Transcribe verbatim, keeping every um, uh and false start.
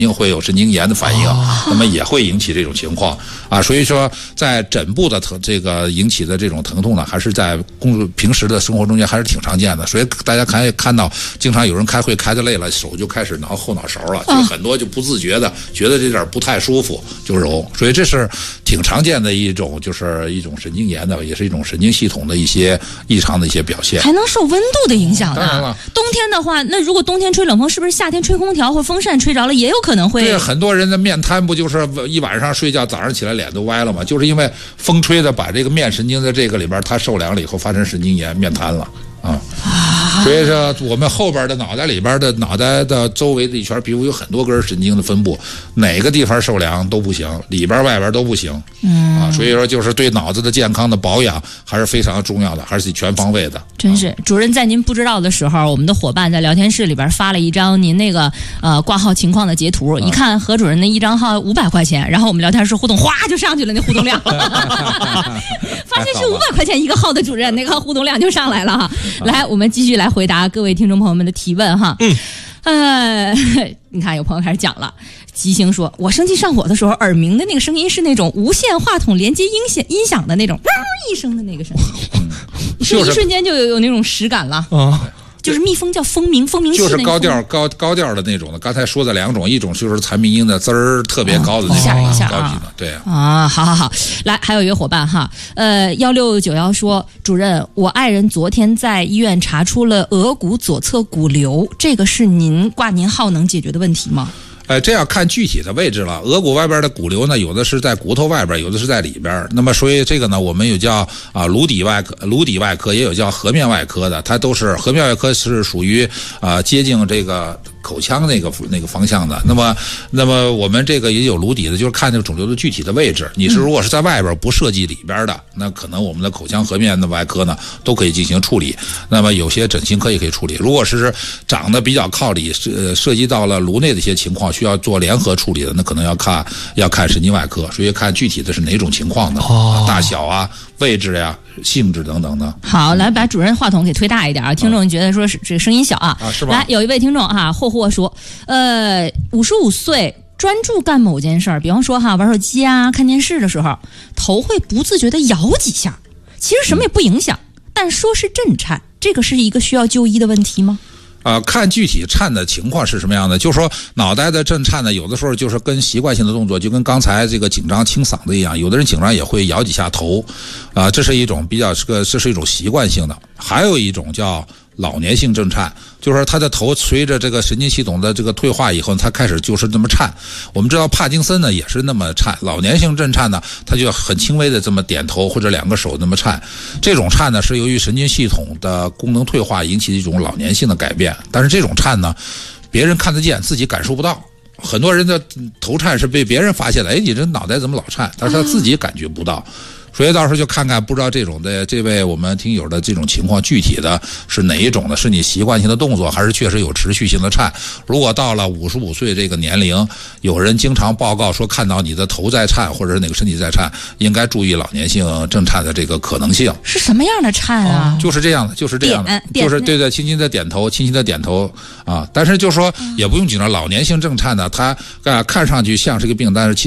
定会有神经炎的反应，那么也会引起这种情况啊。所以说，在枕部的疼这个引起的这种疼痛呢，还是在工平时的生活中间还是挺常见的。所以大家可以看到，经常有人开会开得累了，手就开始挠后脑勺了，就很多就不自觉的觉得这点不太舒服就揉。所以这是挺常见的一种，就是一种神经炎的，也是一种神经系统的一些异常的一些表现。 还能受温度的影响呢？ 当然了， 冬天的话，那如果冬天吹冷风，是不是夏天吹空调或风扇吹着了，也有可能会？ 对，很多人的面瘫不就是一晚上睡觉，早上起来脸都歪了吗？就是因为风吹的把这个面神经在这个里边，它受凉了以后发生神经炎，面瘫了啊。所以说，我们后边的脑袋里边的脑袋的周围的一圈皮肤有很多根神经的分布，哪个地方受凉都不行，里边外边都不行。嗯啊，所以说就是对脑子的健康的保养还是非常重要的，还是全方位的。 真是，主任在您不知道的时候，我们的伙伴在聊天室里边发了一张您那个呃挂号情况的截图，一看何主任的一张号五百块钱，然后我们聊天室互动哗就上去了，那互动量，发现是五百块钱一个号的主任，那个互动量就上来了哈。来，我们继续来回答各位听众朋友们的提问哈。嗯。呃，你看有朋友开始讲了，吉星说，我生气上火的时候，耳鸣的那个声音是那种无线话筒连接音响音响的那种汪一声的那个声音，你说一瞬间就有有那种实感了啊。就是蜜蜂叫蜂鸣，蜂鸣器就是高调高高调的那种的。刚才说的两种，一种就是蝉鸣音的滋儿特别高的那种， 一下一下高频的，对啊，好好好，来，还有一个伙伴哈，呃，幺六九幺说，主任，我爱人昨天在医院查出了额骨左侧骨瘤，这个是您挂您号能解决的问题吗？ 呃，这要看具体的位置了。额骨外边的骨瘤呢，有的是在骨头外边，有的是在里边。那么，所以这个呢，我们有叫啊颅底外科、颅底外科，也有叫颌面外科的。它都是颌面外科是属于啊接近这个口腔那个那个方向的。那么，那么我们这个也有颅底的，就是看这个肿瘤的具体的位置。你是如果是在外边不涉及里边的，那可能我们的口腔颌面的外科呢都可以进行处理。那么有些整形科也可以处理。如果是长得比较靠里，涉涉及到了颅内的一些情况，需要做联合处理的，那可能要看要看神经外科，所以看具体的是哪种情况的、哦、大小啊、位置呀、性质等等的。 好，来把主任话筒给推大一点啊！听众觉得说是这个声音小啊， 啊是吧？ 来，有一位听众啊，霍霍说，呃，五十五岁专注干某件事儿，比方说哈玩手机啊、看电视的时候，头会不自觉的摇几下，其实什么也不影响，嗯、但说是震颤，这个是一个需要就医的问题吗？ 啊、呃，看具体颤的情况是什么样的？就是说脑袋的震颤呢，有的时候就是跟习惯性的动作，就跟刚才这个紧张清嗓子一样，有的人紧张也会摇几下头，啊、呃，这是一种比较这个这是一种习惯性的。还有一种叫老年性震颤，就是说他的头随着这个神经系统的这个退化以后，他开始就是那么颤。我们知道帕金森呢也是那么颤，老年性震颤呢，他就很轻微的这么点头或者两个手那么颤。这种颤呢是由于神经系统的功能退化引起的一种老年性的改变，但是这种颤呢，别人看得见，自己感受不到。很多人的头颤是被别人发现的，哎，你这脑袋怎么老颤？但是他自己感觉不到。所以到时候就看看，不知道这种的这位我们听友的这种情况具体的是哪一种的，是你习惯性的动作，还是确实有持续性的颤？如果到了五十五岁这个年龄，有人经常报告说看到你的头在颤，或者是哪个身体在颤，应该注意老年性震颤的这个可能性。 是什么样的颤啊？ 哦、就是这样的，就是这样的，就是对对，轻轻的点头，轻轻的点头啊。但是就说也不用紧张，老年性震颤呢，它啊看上去像是个病，但是其实